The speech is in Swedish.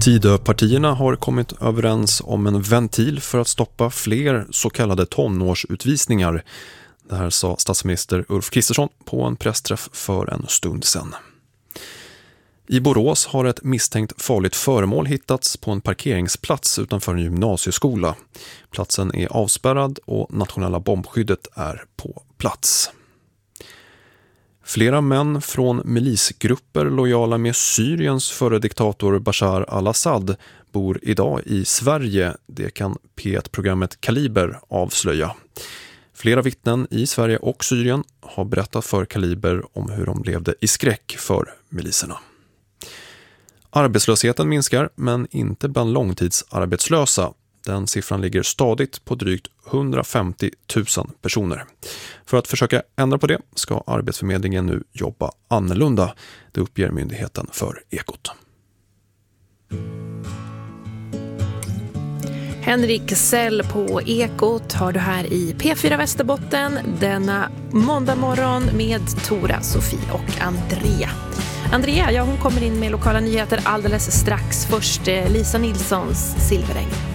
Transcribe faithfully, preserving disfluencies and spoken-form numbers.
Tidöpartierna har kommit överens om en ventil för att stoppa fler så kallade tonårsutvisningar. Det här sa statsminister Ulf Kristersson på en pressträff för en stund sedan. I Borås har ett misstänkt farligt föremål hittats på en parkeringsplats utanför en gymnasieskola. Platsen är avspärrad och nationella bombskyddet är på plats. Flera män från milisgrupper lojala med Syriens före diktator Bashar al-Assad bor idag i Sverige. Det kan P ett-programmet Kaliber avslöja. Flera vittnen i Sverige och Syrien har berättat för Kaliber om hur de levde i skräck för miliserna. Arbetslösheten minskar, men inte bland långtidsarbetslösa. Den siffran ligger stadigt på drygt hundrafemtio tusen personer. För att försöka ändra på det ska Arbetsförmedlingen nu jobba annorlunda. Det uppger myndigheten för Ekot. Henrik Sell på Ekot har du här i P fyra Västerbotten denna måndag morgon med Tora, Sofie och Andrea. Andrea, ja, hon kommer in med lokala nyheter alldeles strax. Först Lisa Nilssons Silveräng.